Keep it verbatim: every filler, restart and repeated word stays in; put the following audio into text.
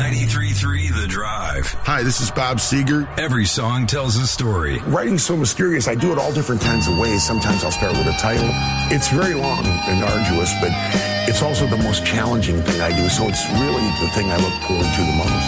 ninety-three point three The Drive. Hi, this is Bob Seger. Every song tells a story. Writing's so mysterious. I do it all different kinds of ways. Sometimes I'll start with a title. It's very long and arduous, but it's also the most challenging thing I do, so it's really the thing I look forward to the most.